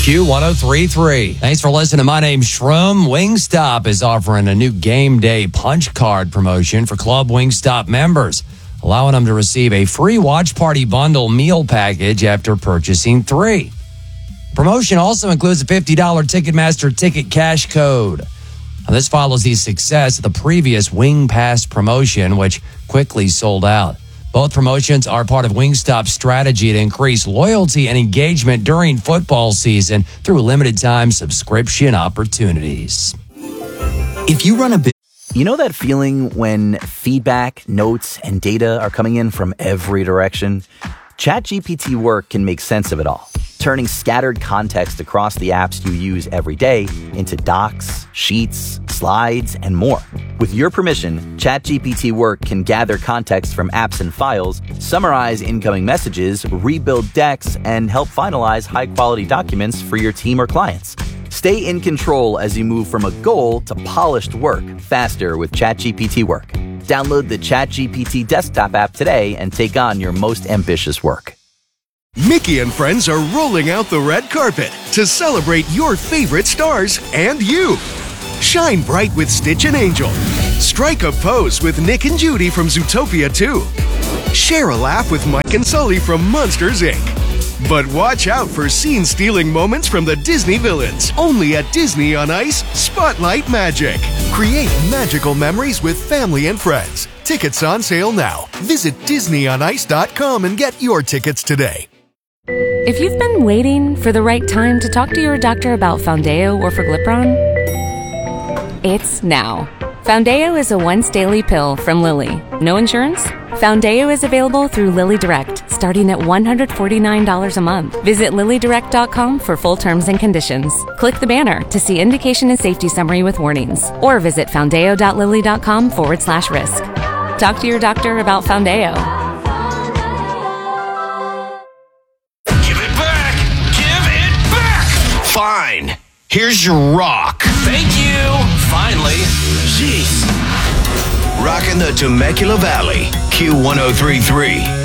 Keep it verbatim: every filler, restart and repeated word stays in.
Q ten thirty-three. Thanks for listening. My name's Shroom. Wingstop is offering a new game day punch card promotion for Club Wingstop members, allowing them to receive a free watch party bundle meal package after purchasing three. Promotion also includes a fifty dollars Ticketmaster ticket cash code. Now, this follows the success of the previous Wing Pass promotion, which quickly sold out. Both promotions are part of Wingstop's strategy to increase loyalty and engagement during football season through limited-time subscription opportunities. If you run a bit, you know that feeling when feedback, notes, and data are coming in from every direction? ChatGPT Work can make sense of it all, turning scattered context across the apps you use every day into docs, sheets, slides, and more. With your permission, ChatGPT Work can gather context from apps and files, summarize incoming messages, rebuild decks, and help finalize high-quality documents for your team or clients. Stay in control as you move from a goal to polished work faster with ChatGPT Work. Download the ChatGPT desktop app today and take on your most ambitious work. Mickey and friends are rolling out the red carpet to celebrate your favorite stars and you. Shine bright with Stitch and Angel. Strike a pose with Nick and Judy from Zootopia two. Share a laugh with Mike and Sully from Monsters, Incorporated. But watch out for scene-stealing moments from the Disney villains. Only at Disney on Ice, Spotlight Magic. Create magical memories with family and friends. Tickets on sale now. Visit Disney on Ice dot com and get your tickets today. If you've been waiting for the right time to talk to your doctor about Foundayo or Forglipron, it's now. Foundayo is a once-daily pill from Lilly. No insurance? Foundayo is available through Lilly Direct, starting at one hundred forty-nine dollars a month. Visit Lilly Direct dot com for full terms and conditions. Click the banner to see indication and safety summary with warnings, or visit Foundayo dot Lilly dot com forward slash risk. Talk to your doctor about Foundayo. Give it back! Give it back! Fine. Here's your rock. Thank you. Finally. Jeez. Rocking the Temecula Valley. Q ten thirty-three.